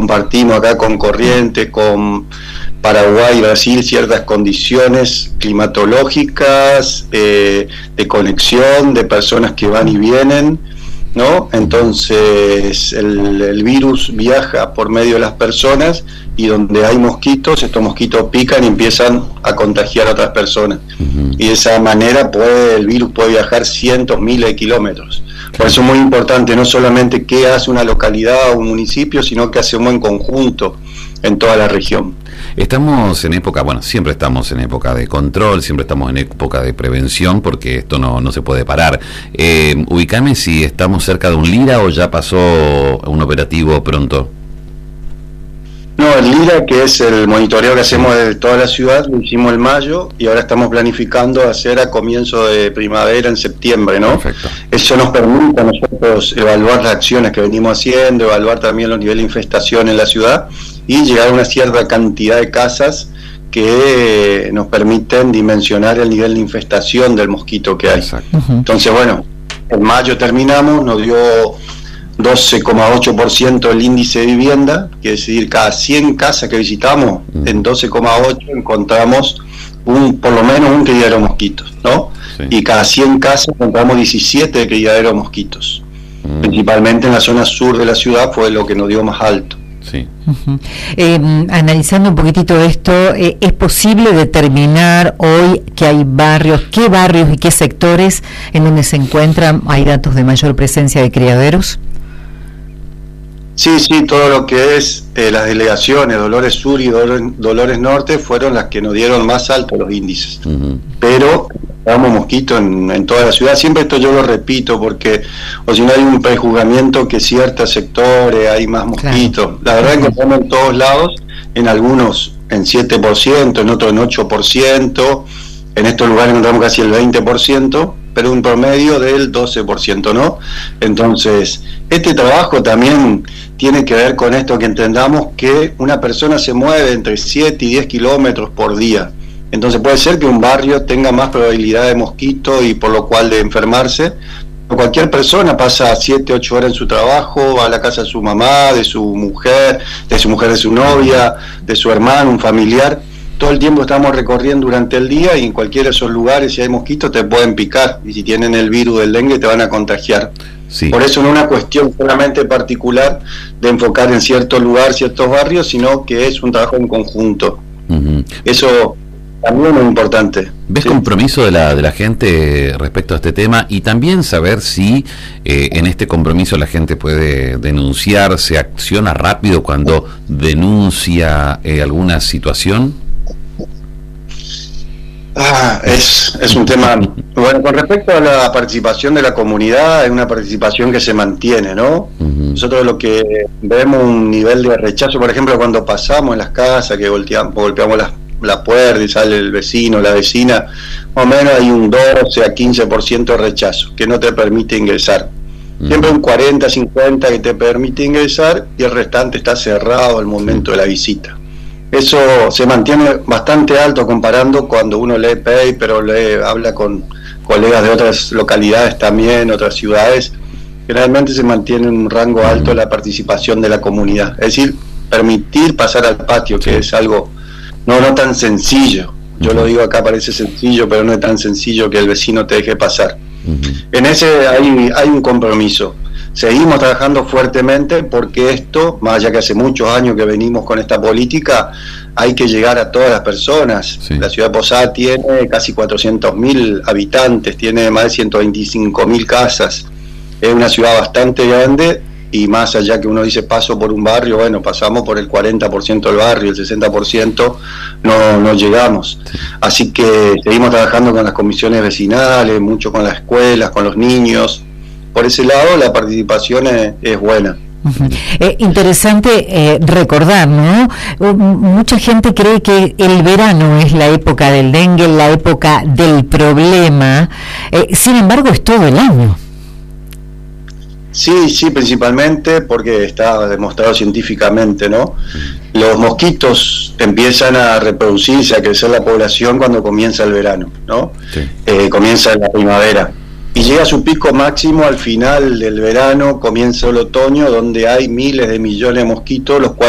compartimos acá con Corrientes, con Paraguay y Brasil, ciertas condiciones climatológicas, de conexión, de personas que van y vienen, ¿no? Entonces el virus viaja por medio de las personas, y donde hay mosquitos, estos mosquitos pican y empiezan a contagiar a otras personas. Y de esa manera el virus puede viajar cientos, miles de kilómetros. Por eso es muy importante no solamente qué hace una localidad o un municipio, sino qué hacemos en conjunto en toda la región. Estamos en época, bueno, siempre estamos en época de control, siempre estamos en época de prevención, porque esto no se puede parar. Ubicame si estamos cerca de un Lira o ya pasó un operativo pronto. No, el Lira, que es el monitoreo que hacemos de toda la ciudad, lo hicimos en mayo y ahora estamos planificando hacer a comienzo de primavera, en septiembre, ¿no? Perfecto. Eso nos permite a nosotros evaluar las acciones que venimos haciendo, evaluar también los niveles de infestación en la ciudad y llegar a una cierta cantidad de casas que nos permiten dimensionar el nivel de infestación del mosquito que hay. Exacto. Entonces, bueno, en mayo terminamos, nos dio 12,8% el índice de vivienda, que es decir, cada 100 casas que visitamos, en 12,8 encontramos por lo menos un criadero de mosquitos, ¿no? Sí. Y cada 100 casas encontramos 17 criaderos de mosquitos. Principalmente en la zona sur de la ciudad fue lo que nos dio más alto. Sí. Analizando un poquitito esto, ¿es posible determinar hoy que hay qué barrios y qué sectores en donde se encuentran, hay datos de mayor presencia de criaderos? Sí, todo lo que es las delegaciones Dolores Sur y Dolores Norte fueron las que nos dieron más alto los índices. Pero damos mosquitos en toda la ciudad. Siempre esto yo lo repito, porque o si no hay un prejuzgamiento que ciertos sectores hay más mosquitos. Claro. La verdad encontramos en todos lados, en algunos en 7%, en otros en 8%, en estos lugares encontramos casi el 20%, pero un promedio del 12%, ¿no? Entonces, este trabajo también tiene que ver con esto, que entendamos que una persona se mueve entre 7 y 10 kilómetros por día. Entonces puede ser que un barrio tenga más probabilidad de mosquito y por lo cual de enfermarse. Cualquier persona pasa 7, 8 horas en su trabajo, va a la casa de su mamá, de su mujer, de su novia, de su hermano, un familiar. Todo el tiempo estamos recorriendo durante el día y en cualquiera de esos lugares, si hay mosquitos, te pueden picar. Y si tienen el virus del dengue, te van a contagiar. Sí. Por eso no es una cuestión solamente particular de enfocar en cierto lugar, ciertos barrios, sino que es un trabajo en conjunto. Eso también es importante. ¿Ves compromiso de la gente respecto a este tema? Y también saber si en este compromiso la gente puede denunciar, se acciona rápido cuando denuncia alguna situación. Es un tema. Bueno, con respecto a la participación de la comunidad, es una participación que se mantiene, ¿no? Nosotros lo que vemos un nivel de rechazo, por ejemplo, cuando pasamos en las casas, que golpeamos la puerta y sale el vecino, la vecina, más o menos hay un 12 a 15% de rechazo, que no te permite ingresar. Siempre un 40, 50 que te permite ingresar y el restante está cerrado al momento de la visita. Eso se mantiene bastante alto comparando cuando uno lee paper o habla con colegas de otras localidades también, otras ciudades. Generalmente se mantiene en un rango alto la participación de la comunidad. Es decir, permitir pasar al patio, que es algo no tan sencillo. Yo lo digo acá, parece sencillo, pero no es tan sencillo que el vecino te deje pasar. En ese hay un compromiso. Seguimos trabajando fuertemente porque esto, más allá que hace muchos años que venimos con esta política, hay que llegar a todas las personas. Sí. La ciudad de Posada tiene casi 400.000 habitantes, tiene más de 125.000 casas. Es una ciudad bastante grande y más allá que uno dice paso por un barrio, bueno, pasamos por el 40% del barrio, el 60% no llegamos. Así que seguimos trabajando con las comisiones vecinales, mucho con las escuelas, con los niños. Por ese lado la participación es buena. Interesante recordar, ¿no? Mucha gente cree que el verano es la época del dengue, la época del problema, sin embargo es todo el año. Sí, principalmente porque está demostrado científicamente, ¿no? Los mosquitos empiezan a reproducirse, a crecer la población cuando comienza el verano, ¿no? Sí. Comienza la primavera. Y llega a su pico máximo al final del verano, comienza el otoño, donde hay miles de millones de mosquitos, los cuales